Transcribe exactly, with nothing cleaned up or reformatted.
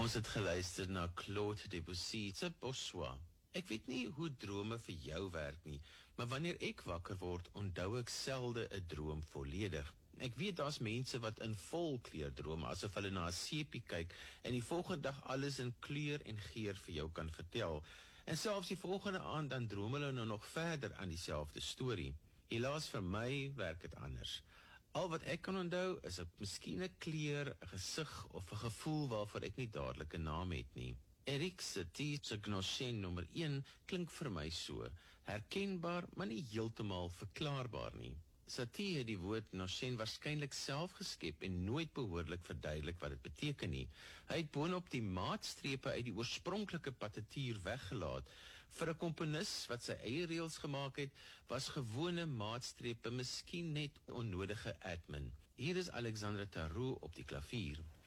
Ons het geluister na Claude Debussy se Bossois. Ek weet nie hoe drome vir jou werk nie, maar wanneer ek wakker word, onthou ek selde 'n droom volledig. Ek weet daar's mense wat in vol kleur droom, asof hulle na 'n seepie kyk en die volgende dag alles in kleur en geur vir jou kan vertel. En selfs die volgende aand dan droom hulle nou nog verder aan dieselfde storie. Helaas vir my werk dit anders. Al wat ek kan onthou is 'n miskien 'n kleur, 'n gesig of 'n gevoel waarvoor ek nie dadelik 'n naam het nie. Erik Satie se Gnochen nommer een klink vir my so, herkenbaar, maar nie heeltemal verklaarbaar nie. Satie het die woord Gnochen waarskynlik self geskep en nooit behoorlik verduidelik wat dit beteken nie. Hy het boonop die maatstrepe uit die oorspronklike partituur weggelaat. Vir 'n komponis wat sy eie reëls gemaak het, was gewone maatstrepe miskien net onnodige admin. Hier is Alexandre Tarot op die klavier.